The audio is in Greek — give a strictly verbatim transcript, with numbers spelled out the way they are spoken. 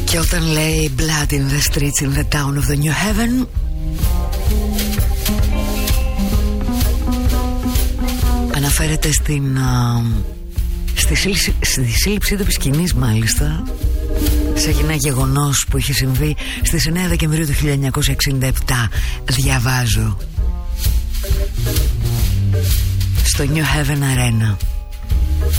Και όταν λέει Blood in the streets in the town of the New Heaven, αναφέρεται στην α, στη, σύλληψη, στη σύλληψή του επί σκηνής, μάλιστα, σε ένα γεγονός που είχε συμβεί στις εννέα Δεκεμβρίου του χίλια εννιακόσια εξήντα επτά. Διαβάζω: στο New Heaven Arena